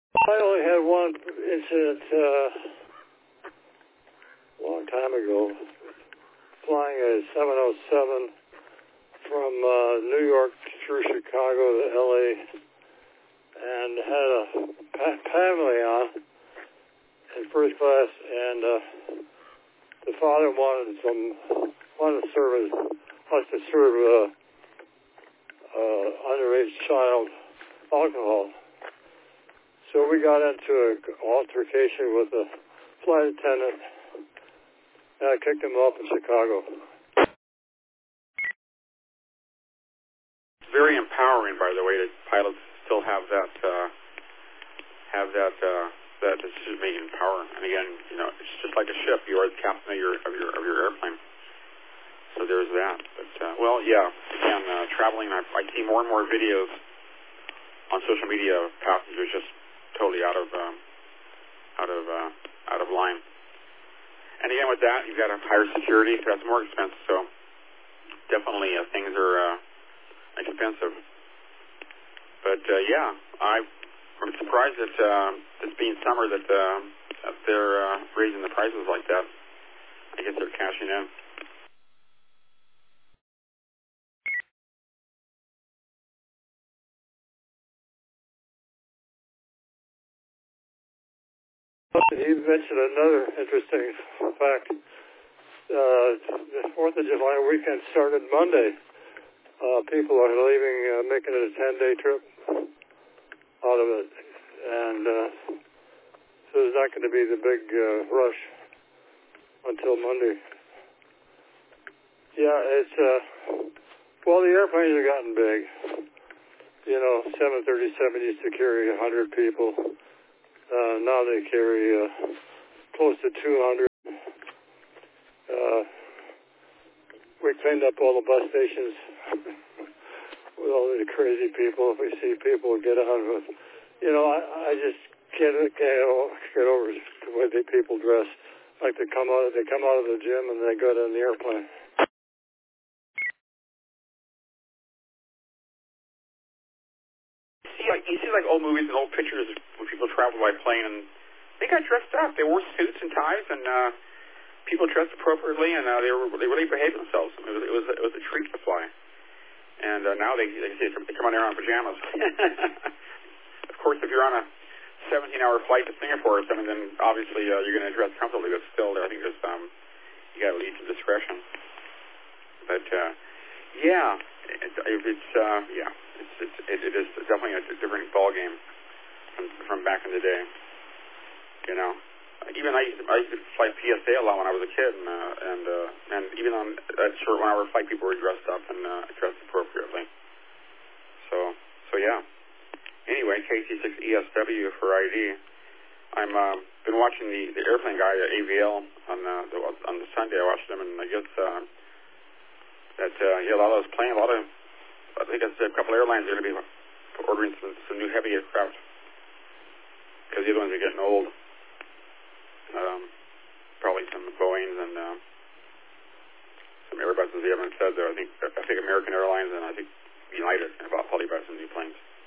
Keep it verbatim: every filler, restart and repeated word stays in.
I only had one incident uh, a long time ago, flying a seven oh seven from uh, New York through Chicago to L A, and had a pa- family on in first class, and uh, the father wanted some wanted to serve us, us to serve a uh, uh, underage child alcohol. So we got into an altercation with the flight attendant, and I kicked him off in Chicago. It's very empowering, by the way, that pilots still have that uh, have that uh, that decision-making power. And again, you know, it's just like a ship. You are the captain of your of your of your airplane. So there's that. But uh, well, yeah. Again, uh, traveling, I, I see more and more videos on social media of passengers just totally out of um, out of uh, out of line. And again, with that, you've got a higher security, so that's more expensive. So definitely, uh, things are uh, expensive. But uh, yeah, I, I'm surprised that uh, this being summer that, uh, that they're uh, raising the prices like that. I guess they're cashing in. He mentioned another interesting fact. Uh, the fourth of July weekend started Monday. Uh, people are leaving, uh, making it a ten-day trip out of it. And uh, so there's not going to be the big uh, rush until Monday. Yeah, it's, uh, well, the airplanes have gotten big. You know, seven thirty-seven used to carry one hundred people. Uh, now they carry uh, close to two hundred. Uh, we cleaned up all the bus stations with all the crazy people. If we see people get on with, you know, I, I just can't, can't get over the way the people dress. Like they come out, they come out of the gym and they go to the airplane. See, like, you see like old movies and old pictures where people travel by plane and they got dressed up. They wore suits and ties, and uh, people dressed appropriately, and uh, they were they really behaved themselves. It was it was, it was a treat to fly. And uh, now they they, they come on there in pajamas. Of course, if you're on a seventeen-hour flight to Singapore or something, then obviously uh, you're going to dress comfortably. But still, I think there's um you got to lead some discretion. But uh, yeah, it, it's uh, yeah, it's, it's it, it is definitely a different ball game from from back in the day. You know, even I used to, I used to fly P S A a lot when I was a kid, and uh, and uh, and even on that short one-hour flight, people were dressed up and uh, dressed appropriately. So so yeah. Anyway, K C six E S W for I D. I'm uh, been watching the, the airplane guy at A V L on uh, the on the Sunday. I watched him, and I guess uh, that uh, yeah, a lot of those planes, a lot of I think that's a couple airlines are going to be ordering some, some new heavy aircraft because the other ones are getting old. Um, probably some Boeings and uh, some Airbuses. We haven't said there. I think I think American Airlines and I think United have probably bought some new planes.